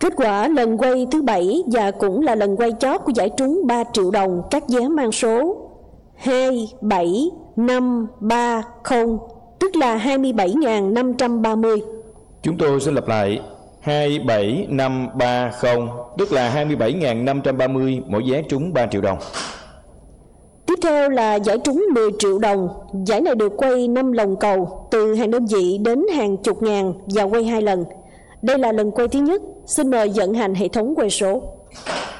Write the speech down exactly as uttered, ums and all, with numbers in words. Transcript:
Kết quả lần quay thứ bảy và cũng là lần quay chót của giải trúng ba triệu đồng, các vé mang số hai bảy năm ba không, tức là hai mươi bảy nghìn năm trăm ba mươi. Chúng tôi sẽ lặp lại: hai bảy năm ba không, tức là hai mươi bảy nghìn năm trăm ba mươi, mỗi vé trúng ba triệu đồng. Tiếp theo là giải trúng mười triệu đồng. Giải này được quay năm lồng cầu, từ hàng đơn vị đến hàng chục ngàn và quay hai lần. Đây là lần quay thứ nhất. Xin mời vận hành hệ thống quay số.